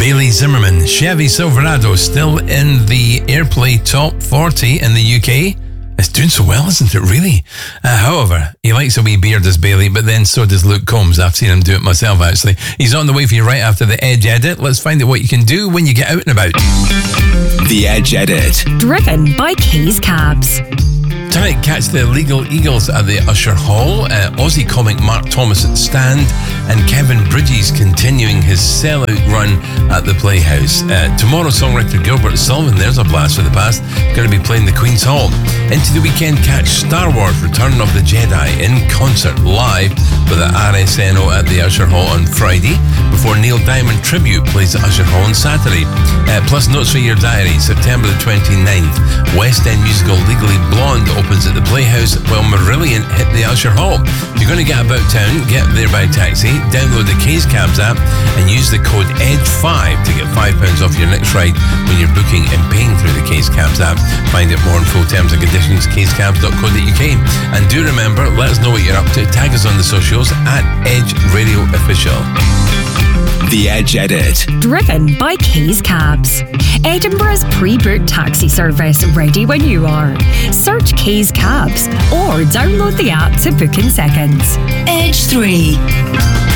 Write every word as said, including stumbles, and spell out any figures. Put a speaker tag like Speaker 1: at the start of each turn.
Speaker 1: Bailey Zimmerman, Chevy Silverado, still in the Airplay Top forty in the U K. It's doing so well, isn't it, really? Uh, however, he likes a wee beard, does Bailey, but then so does Luke Combs. I've seen him do it myself, actually. He's on the way for you right after the Edge Edit. Let's find out what you can do when you get out and about.
Speaker 2: The Edge Edit.
Speaker 3: Driven by Keys Cabs.
Speaker 1: Tonight, catch the Legal Eagles at the Usher Hall, uh, Aussie comic Mark Thomas at Stand, and Kevin Bridges continuing his sellout run at the Playhouse. Uh, tomorrow, songwriter Gilbert Sullivan, there's a blast for the past, going to be playing the Queen's Hall. Into the weekend, catch Star Wars Return of the Jedi in concert live with the R S N O at the Usher Hall on Friday, before Neil Diamond Tribute plays at Usher Hall on Saturday. Uh, plus, notes for your diary, September the twenty-ninth, West End musical Legally Blonde opens at the Playhouse, while Marillion hit the Usher Hall. If you're going to get about town, get there by taxi, download the Keys Cabs app and use the code E D G E five to get five pounds off your next ride when you're booking and paying through the Keys Cabs app. Find out more on full terms and conditions, keys cabs dot co dot U K. And do remember, let us know what you're up to. Tag us on the socials at Edge Radio Official.
Speaker 2: The Edge Edit.
Speaker 3: Driven by Keys Cabs. Edinburgh's pre-booked taxi service, ready when you are. Search Keys Cabs or download the app to book in seconds.
Speaker 4: Edge three.